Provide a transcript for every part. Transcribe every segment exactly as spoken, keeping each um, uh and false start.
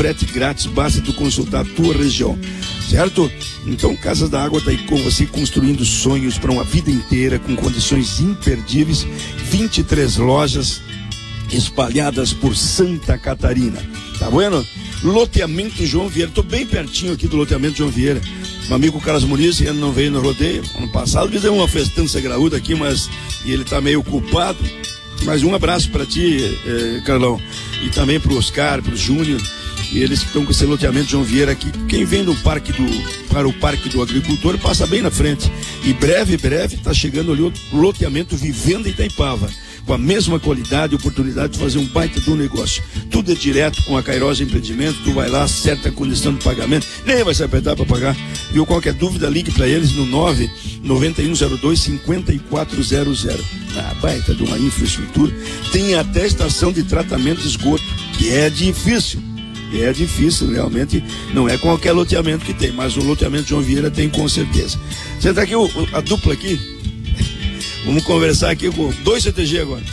frete grátis, basta tu consultar a tua região, certo? Então, Casas da Água está aí com você, construindo sonhos para uma vida inteira, com condições imperdíveis, vinte e três lojas espalhadas por Santa Catarina, tá vendo? Loteamento João Vieira, tô bem pertinho aqui do loteamento João Vieira. Meu amigo Carlos Muniz, ele não veio no rodeio, ano passado ele deu uma festança graúda aqui, mas ele tá meio ocupado. Mas um abraço para ti, eh, Carlão, e também pro Oscar, pro Júnior, e eles que estão com esse loteamento João Vieira aqui. Quem vem do parque do, para o Parque do Agricultor passa bem na frente. E breve, breve, tá chegando ali o loteamento Vivenda Itaipava, com a mesma qualidade e oportunidade de fazer um baita do negócio. Tudo é direto com a Cairosa Empreendimento, tu vai lá, certa condição de pagamento, nem vai se apertar para pagar. Viu? Qualquer dúvida, ligue para eles no nove nove um zero dois cinco quatro zero zero. Ah, baita de uma infraestrutura. Tem até estação de tratamento de esgoto, que é difícil. É difícil, realmente, não é qualquer loteamento que tem, mas o loteamento João Vieira tem com certeza. Senta aqui, o, a dupla aqui. Vamos conversar aqui com dois C T G agora.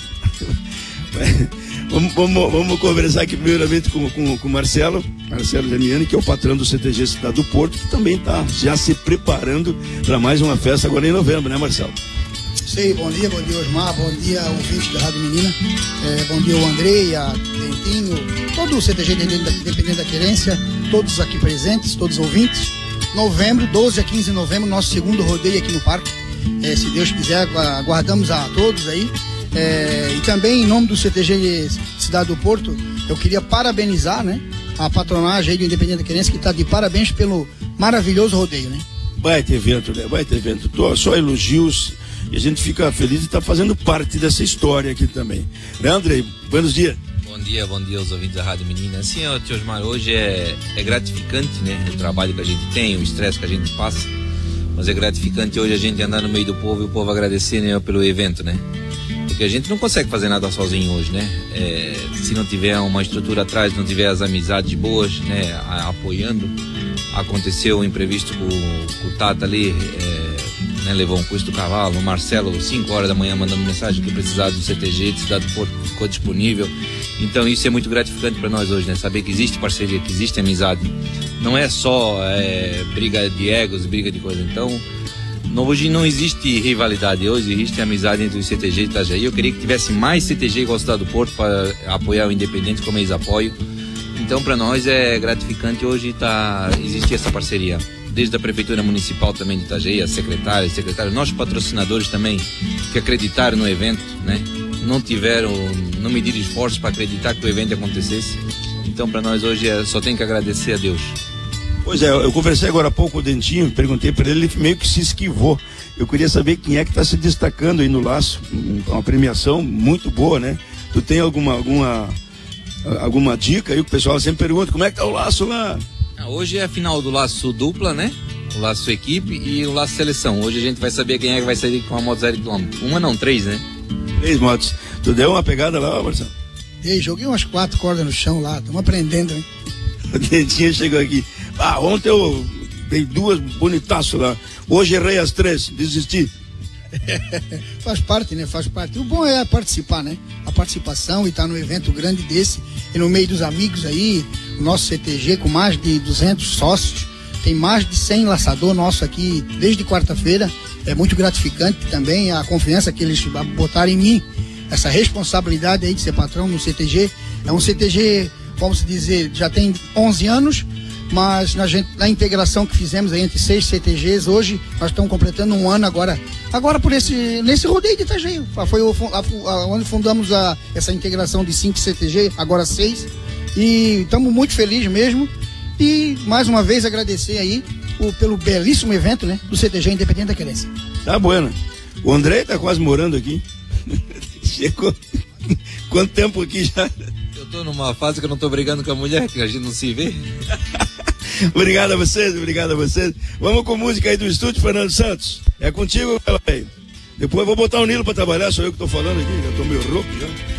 vamos, vamos, vamos conversar aqui primeiramente com, com, com o Marcelo, Marcelo Damiani, que é o patrão do C T G Cidade do Porto, que também está já se preparando para mais uma festa agora em novembro, né, Marcelo? Sim, bom dia, bom dia Osmar, bom dia ouvinte da Rádio Menina, é, bom dia o Andrei, a Dentinho, todo o C T G Independente da Querência, todos aqui presentes, todos ouvintes. Novembro, doze a quinze de novembro, nosso segundo rodeio aqui no parque. É, se Deus quiser, aguardamos a todos aí. É, e também, em nome do C T G Cidade do Porto, eu queria parabenizar, né, a patronagem aí do Independente da Querência, que está de parabéns pelo maravilhoso rodeio, né? Vai ter evento, né? Vai ter evento. Tô, só elogios, e a gente fica feliz de estar fazendo parte dessa história aqui também. Né, Andrei? Buenos dias. Bom dia, bom dia aos ouvintes da Rádio Menina. Assim, ó, tio Osmar, hoje é, é gratificante, né, o trabalho que a gente tem, o estresse que a gente passa. Mas é gratificante hoje a gente andar no meio do povo e o povo agradecer, né, pelo evento, né? Porque a gente não consegue fazer nada sozinho hoje, né? É, se não tiver uma estrutura atrás, não tiver as amizades boas, né, a, apoiando. Aconteceu um imprevisto com, com o Tata ali, é, né, levou um custo do cavalo. O Marcelo, cinco horas da manhã, mandando mensagem que precisava do C T G de Cidade do Porto, ficou disponível. Então isso é muito gratificante para nós hoje, né? Saber que existe parceria, que existe amizade. Não é só é, briga de egos, briga de coisa. Então, não, hoje não existe rivalidade, hoje existe amizade entre o C T G e Itajaí. Eu queria que tivesse mais C T G igual a Cidade do Porto para apoiar o Independente como eles apoiam. Então, para nós é gratificante hoje tá, existir essa parceria. Desde a Prefeitura Municipal também de Itajaí, as secretárias, secretários, nossos patrocinadores também, que acreditaram no evento, né? Não tiveram, não mediram esforços para acreditar que o evento acontecesse. Então, para nós hoje é, só tem que agradecer a Deus. Pois é, eu conversei agora há pouco com o Dentinho, perguntei para ele, ele meio que se esquivou. Eu queria saber quem é que está se destacando aí no laço, uma premiação muito boa, né? Tu tem alguma, alguma, alguma dica aí? O pessoal sempre pergunta, como é que tá o laço lá? Hoje é a final do laço dupla, né? O laço equipe e o laço seleção. Hoje a gente vai saber quem é que vai sair com a moto zero quilômetro. Uma não, três, né? Três motos. Tu deu uma pegada lá, Marcelo? Ei, joguei umas quatro cordas no chão lá, estamos aprendendo, hein? O Dentinho chegou aqui. Ah, ontem eu dei duas bonitaço lá. Hoje errei as três, desisti. Faz parte, né? Faz parte. O bom é participar, né? A participação e estar num evento grande desse e no meio dos amigos aí, o nosso C T G com mais de duzentos sócios, tem mais de cem laçador nosso aqui desde quarta-feira. É muito gratificante também a confiança que eles botaram em mim, essa responsabilidade aí de ser patrão no C T G. É um C T G, vamos dizer, já tem onze anos, mas na, gente, na integração que fizemos aí entre seis C T Gs, hoje nós estamos completando um ano agora, agora por esse, nesse rodeio de Itajaí. Foi o, a, a, onde fundamos a, essa integração de cinco C T G, agora seis, e estamos muito felizes mesmo. E mais uma vez agradecer aí o, pelo belíssimo evento, né, do C T G Independente da Querência. Tá bueno. O André tá quase morando aqui. Chegou. Quanto tempo aqui já? Eu tô numa fase que eu não tô brigando com a mulher, que a gente não se vê. Obrigado a vocês, obrigado a vocês. Vamos com música aí do estúdio, Fernando Santos. É contigo, ela aí. Depois eu vou botar o Nilo pra trabalhar, sou eu que tô falando aqui, já tô meio rouco já.